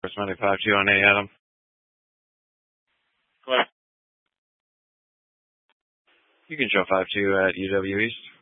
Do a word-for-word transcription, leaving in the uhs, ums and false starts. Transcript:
First Monday five two on A, Adam. Hello. You can show five two at U W East.